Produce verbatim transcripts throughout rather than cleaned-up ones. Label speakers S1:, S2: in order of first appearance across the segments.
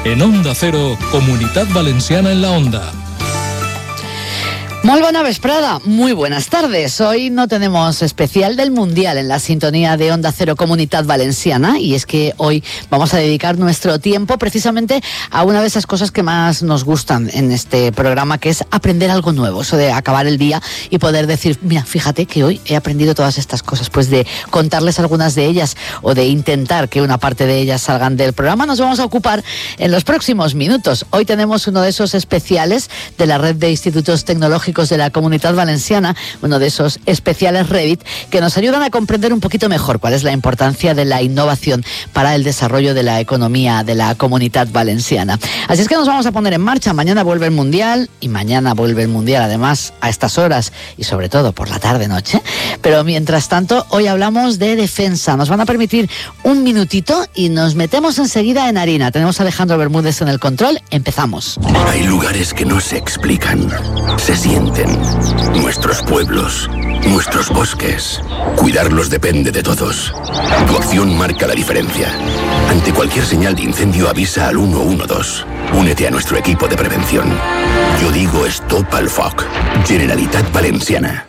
S1: En Onda Cero, Comunitat Valenciana en la Onda.
S2: Muy buena vesprada, muy buenas tardes. Hoy no tenemos especial del Mundial en la sintonía de Onda Cero Comunitat Valenciana, y es que hoy vamos a dedicar nuestro tiempo precisamente a una de esas cosas que más nos gustan en este programa, que es aprender algo nuevo, eso de acabar el día y poder decir, mira, fíjate que hoy he aprendido todas estas cosas, pues de contarles algunas de ellas o de intentar que una parte de ellas salgan del programa. Nos vamos a ocupar en los próximos minutos. Hoy tenemos uno de esos especiales de la Red de Institutos Tecnológicos de la Comunitat Valenciana, uno de esos especiales Revit que nos ayudan a comprender un poquito mejor cuál es la importancia de la innovación para el desarrollo de la economía de la Comunitat Valenciana. Así es que nos vamos a poner en marcha. Mañana vuelve el Mundial, y mañana vuelve el Mundial además a estas horas y sobre todo por la tarde-noche. Pero mientras tanto, hoy hablamos de defensa. Nos van a permitir un minutito y nos metemos enseguida en harina. Tenemos a Alejandro Bermúdez en el control. Empezamos.
S3: Hay lugares que no se explican, se sienten. Nuestros pueblos, nuestros bosques. Cuidarlos depende de todos. Tu acción marca la diferencia. Ante cualquier señal de incendio, avisa al uno uno dos. Únete a nuestro equipo de prevención. Yo digo Stop al Foc. Generalitat Valenciana.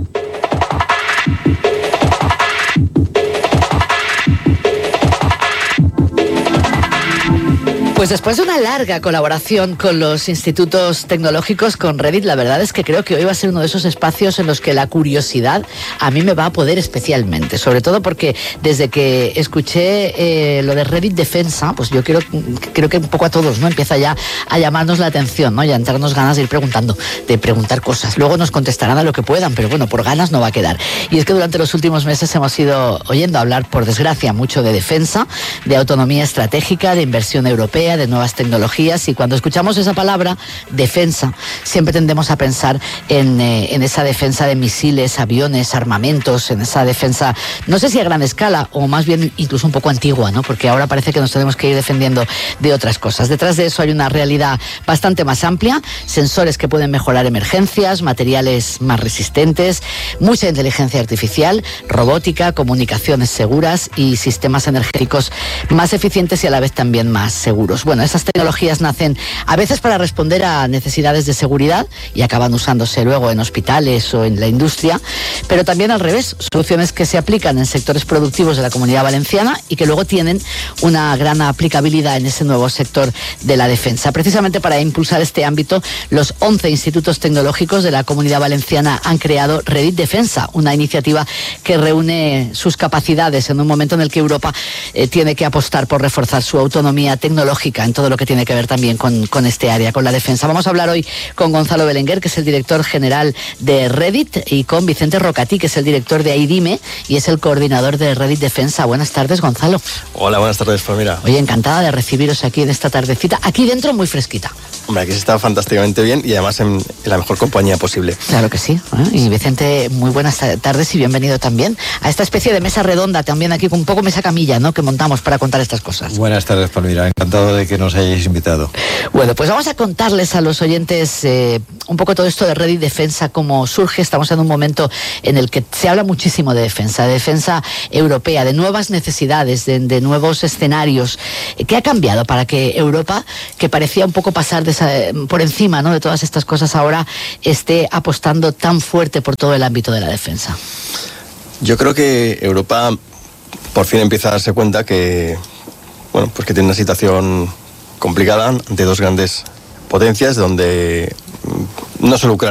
S2: Pues después de una larga colaboración con los institutos tecnológicos, con Revit, la verdad es que creo que hoy va a ser uno de esos espacios en los que la curiosidad a mí me va a poder especialmente, sobre todo porque desde que escuché eh, lo de Revit Defensa, pues yo quiero, creo que un poco a todos, ¿no? Empieza ya a llamarnos la atención, ¿no? Y a entrarnos ganas de ir preguntando, de preguntar cosas. Luego nos contestarán a lo que puedan, pero bueno, por ganas no va a quedar. Y es que durante los últimos meses hemos ido oyendo hablar, por desgracia, mucho de defensa, de autonomía estratégica, de inversión europea, de nuevas tecnologías, y cuando escuchamos esa palabra, defensa, siempre tendemos a pensar en, eh, en esa defensa de misiles, aviones, armamentos, en esa defensa, no sé si a gran escala, o más bien incluso un poco antigua, ¿no? Porque ahora parece que nos tenemos que ir defendiendo de otras cosas. Detrás de eso hay una realidad bastante más amplia, sensores que pueden mejorar emergencias, materiales más resistentes, mucha inteligencia artificial, robótica, comunicaciones seguras y sistemas energéticos más eficientes y a la vez también más seguros. Bueno, esas tecnologías nacen a veces para responder a necesidades de seguridad y acaban usándose luego en hospitales o en la industria, pero también al revés, soluciones que se aplican en sectores productivos de la Comunidad Valenciana y que luego tienen una gran aplicabilidad en ese nuevo sector de la defensa. Precisamente para impulsar este ámbito, los once institutos tecnológicos de la Comunidad Valenciana han creado Revit Defensa, una iniciativa que reúne sus capacidades en un momento en el que Europa eh, tiene que apostar por reforzar su autonomía tecnológica en todo lo que tiene que ver también con, con este área, con la defensa. Vamos a hablar hoy con Gonzalo Belenguer, que es el director general de Revit, y con Vicente Rocatí, que es el director de AIDIME y es el coordinador de Revit Defensa. Buenas tardes, Gonzalo.
S4: Hola, buenas tardes, pues mira.
S2: Oye, encantada de recibiros aquí en esta tardecita, aquí dentro muy fresquita.
S4: Hombre, aquí se está fantásticamente bien y además en, en la mejor compañía posible.
S2: Claro que sí. ¿eh? Y Vicente, muy buenas tardes y bienvenido también a esta especie de mesa redonda, también aquí con un poco mesa camilla, ¿no? Que montamos para contar estas cosas.
S5: Buenas tardes, Palmira. Encantado de que nos hayáis invitado.
S2: Bueno, pues vamos a contarles a los oyentes eh, un poco todo esto de Revit Defensa, cómo surge. Estamos en un momento en el que se habla muchísimo de defensa, de defensa europea, de nuevas necesidades, de, de nuevos escenarios. ¿Qué ha cambiado para que Europa, que parecía un poco pasar de esa, por encima, ¿no?, de todas estas cosas, ahora esté apostando tan fuerte por todo el ámbito de la defensa?
S4: Yo creo que Europa por fin empieza a darse cuenta que, bueno, pues que tiene una situación complicada ante dos grandes potencias donde no solo Ucrania